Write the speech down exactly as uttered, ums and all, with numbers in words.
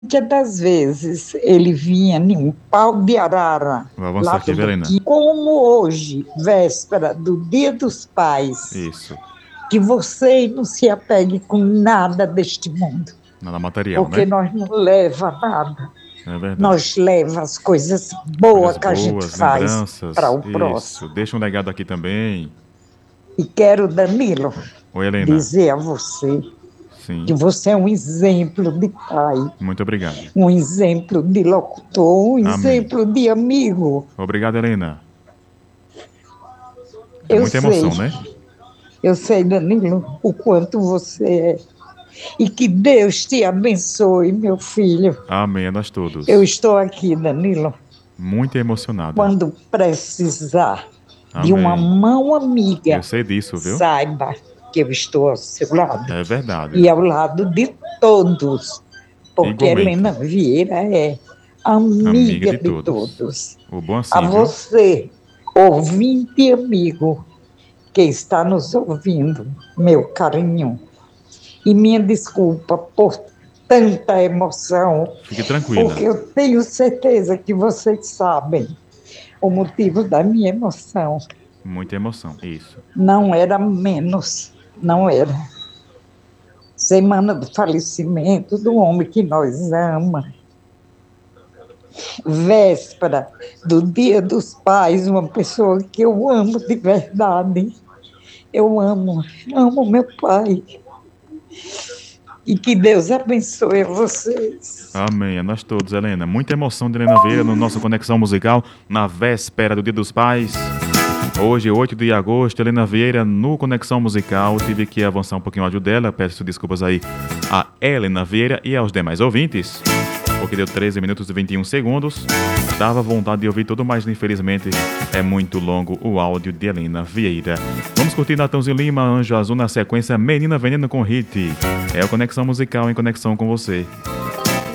Muitas das vezes ele vinha em um pau de arara, Vou avançar lá aqui, do Helena. Boquim, como hoje, véspera do Dia dos Pais, Isso. que você não se apegue com nada deste mundo, Nada material, porque né? nós não leva nada, É verdade. nós leva as coisas boas Coisas que a gente boas, faz para lembranças. o Isso. próximo. Deixa um legado aqui também. E quero, Danilo, Oi, Helena. dizer a você que Sim. você é um exemplo de pai, Muito obrigado. um exemplo de locutor, um Amém. exemplo de amigo. Obrigado, Helena. É Eu muita sei, emoção, né? eu sei, Danilo, o quanto você é. E que Deus te abençoe, meu filho. Amém a nós Eu todos. estou aqui, Danilo, Muito emocionada. quando precisar de uma Amém. mão Eu amiga, sei disso, viu? saiba que eu estou ao seu lado É verdade. e ao lado de todos, porque Helena Igualmente. Vieira é Amiga amiga de de todos. todos. O bom A assim, viu? você, ouvinte e amigo, que está nos ouvindo, meu carinho. E minha desculpa por tanta emoção, Fique tranquila. porque eu tenho certeza que vocês sabem o motivo da minha emoção. Muita emoção. Isso. Não era menos, não era. Semana do falecimento do homem que nós amamos. Véspera do Dia dos Pais, uma pessoa que eu amo de verdade. Eu amo, amo meu pai. E que Deus abençoe vocês. Amém. A nós todos, Helena. Muita emoção de Helena Vieira no nosso Conexão Musical na véspera do Dia dos Pais. Hoje, oito de agosto, Helena Vieira no Conexão Musical. Tive que avançar um pouquinho o áudio dela. Peço desculpas aí a Helena Vieira e aos demais ouvintes, porque deu treze minutos e vinte e um segundos. Dava vontade de ouvir tudo, mas infelizmente é muito longo o áudio de Helena Vieira. Vamos curtir Natanzinho Lima, Anjo Azul, na sequência Menina Veneno com Hit. É o Conexão Musical em conexão com você.